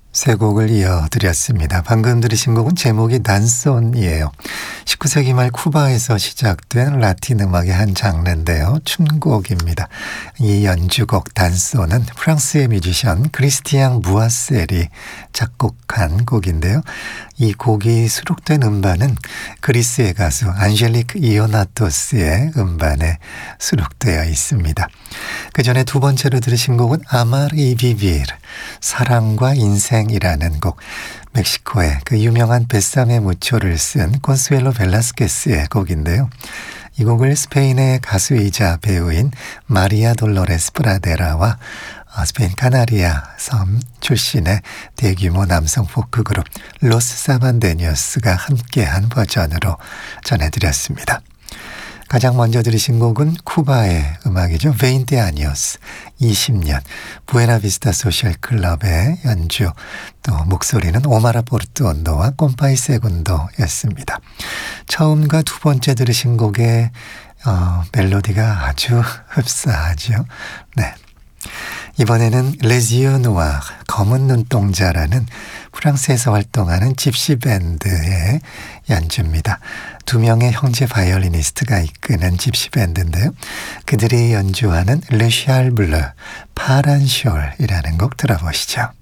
세 곡을 이어드렸습니다. 방금 들으신 곡은 제목이 단손이에요. 19세기 말 쿠바에서 시작된 라틴 음악의 한 장르인데요. 춤곡입니다. 이 연주곡 단손은 프랑스의 뮤지션 크리스티앙 무아셀이 작곡한 곡인데요. 이 곡이 수록된 음반은 그리스의 가수 안젤리크 이오나토스의 음반에 수록되어 있습니다. 그 전에 두 번째로 들으신 곡은 아마르 이 비비르, 사랑과 인생이라는 곡, 멕시코의 그 유명한 베사메 무초를 쓴 콘수엘로 벨라스케스의 곡인데요. 이 곡을 스페인의 가수이자 배우인 마리아 돌로레스 프라데라와 스페인 카나리아 섬 출신의 대규모 남성 포크 그룹 로스 사반데니어스가 함께한 버전으로 전해드렸습니다. 가장 먼저 들으신 곡은 쿠바의 음악이죠. 베인테 아니오스 20년 부에나비스타 소셜 클럽의 연주, 또 목소리는 오마라 포르투온도와 꼼파이 세군도였습니다. 처음과 두 번째 들으신 곡의 멜로디가 아주 흡사하죠. 네. 이번에는 레지오 누아 검은 눈동자라는 프랑스에서 활동하는 집시 밴드의 연주입니다. 두 명의 형제 바이올리니스트가 이끄는 집시 밴드인데요. 그들이 연주하는 르 샬 블루 파란 숄이라는 곡 들어보시죠.